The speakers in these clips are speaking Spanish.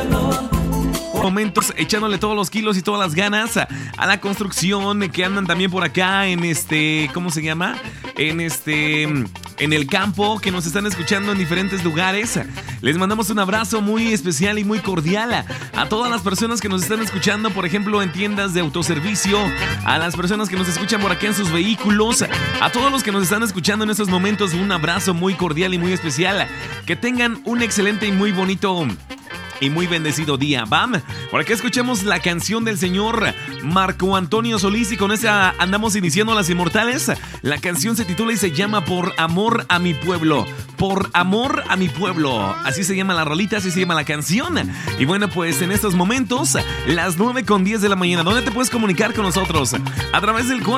Momentos echándole todos los kilos y todas las ganas a la construcción, que andan también por acá en ¿cómo se llama? En el campo, que nos están escuchando en diferentes lugares. Les mandamos un abrazo muy especial y muy cordial a todas las personas que nos están escuchando, por ejemplo, en tiendas de autoservicio, a las personas que nos escuchan por acá en sus vehículos, a todos los que nos están escuchando en estos momentos, un abrazo muy cordial y muy especial. Que tengan un excelente y muy bonito y muy bendecido día. ¡Bam! Por acá escuchamos la canción del señor Marco Antonio Solís y con esa andamos iniciando Las Inmortales. La canción se titula y se llama Por Amor a Mi Pueblo. Por Amor a Mi Pueblo. Así se llama la rolita, así se llama la canción. Y bueno, pues en estos momentos, las 9:10 de la mañana. ¿Dónde te puedes comunicar con nosotros? A través del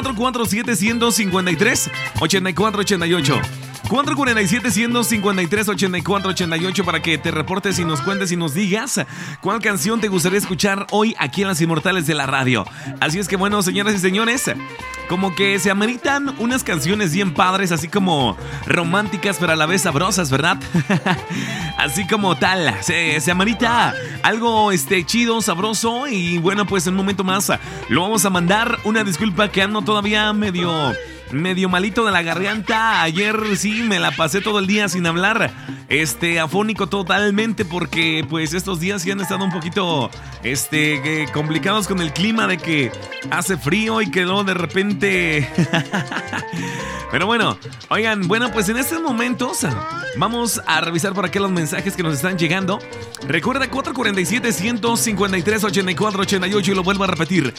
447-153-8488. 447-153-8488 para que te reportes y nos cuentes y nos digas cuál canción te gustaría escuchar hoy aquí en Las Inmortales de la radio. Así es que bueno, señoras y señores, como que se ameritan unas canciones bien padres, así como románticas pero a la vez sabrosas, ¿verdad? Así como tal, se amerita algo chido, sabroso. Y bueno, pues en un momento más lo vamos a mandar. Una disculpa que ando todavía medio malito de la garganta. Ayer sí me la pasé todo el día sin hablar, afónico totalmente, porque pues estos días sí han estado un poquito complicados con el clima, de que hace frío y que luego de repente pero bueno, oigan, bueno, pues en estos momentos vamos a revisar por acá los mensajes que nos están llegando. Recuerda 447-153-8488 y lo vuelvo a repetir.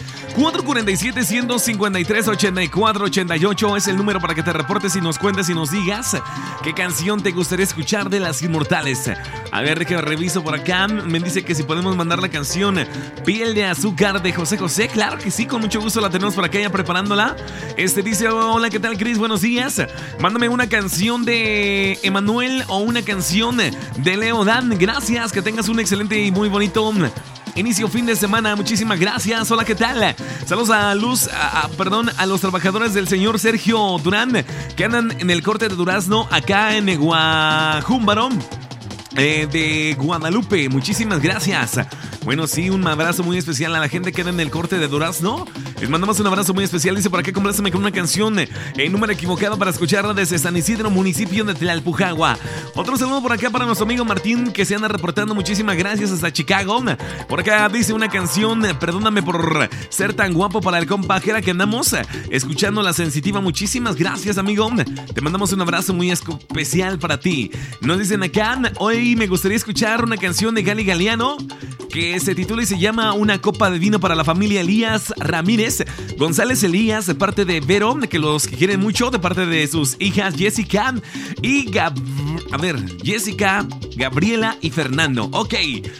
447-153-8488 es el número para que te reportes y nos cuentes y nos digas qué canción te gustaría escuchar de Las Inmortales. A ver, que reviso por acá. Me dice que si podemos mandar la canción Piel de Azúcar de José José. Claro que sí, con mucho gusto la tenemos por acá ya preparándola. Dice, hola, ¿qué tal, Cris? Buenos días. Mándame una canción de Emanuel o una canción de Leo Dan. Gracias, que tengas un excelente y muy bonito inicio fin de semana. Muchísimas gracias. Hola, ¿qué tal? Saludos a a los trabajadores del señor Sergio Durán, que andan en el corte de durazno acá en Guajúmbaro de Guadalupe. Muchísimas gracias. Bueno, sí, un abrazo muy especial a la gente que anda en el corte de durazno. Les mandamos un abrazo muy especial. Dice por acá, compláceme con una canción en número equivocado para escucharla desde San Isidro, municipio de Tlalpujagua. Otro saludo por acá para nuestro amigo Martín, que se anda reportando. Muchísimas gracias hasta Chicago. Por acá dice una canción, perdóname por ser tan guapo, para el compa Jera, que andamos escuchando La Sensitiva. Muchísimas gracias, amigo. Te mandamos un abrazo muy especial para ti. Nos dicen acá, hoy me gustaría escuchar una canción de Gali Galeano, que se titula y se llama Una copa de vino para la familia Elías Ramírez González Elías, de parte de Vero, que los quieren mucho, de parte de sus hijas Jessica y Jessica, Gabriela y Fernando. Ok,